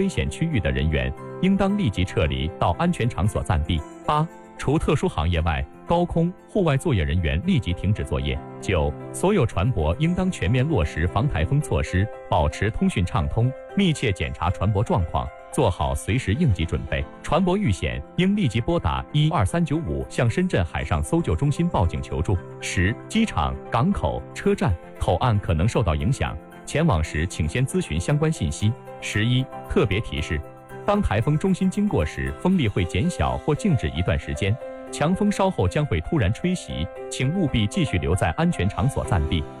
危险区域的人员，应当立即撤离到安全场所暂避。8. 除特殊行业外，高空、户外作业人员立即停止作业。9. 所有船舶应当全面落实防台风措施，保持通讯畅通，密切检查船舶状况，做好随时应急准备。船舶遇险，应立即拨打12395向深圳海上搜救中心报警求助。10. 机场、港口、车站、口岸可能受到影响，前往时请先咨询相关信息。11. 特别提示：当台风中心经过时，风力会减小或静止一段时间，强风稍后将会突然吹袭，请务必继续留在安全场所暂避。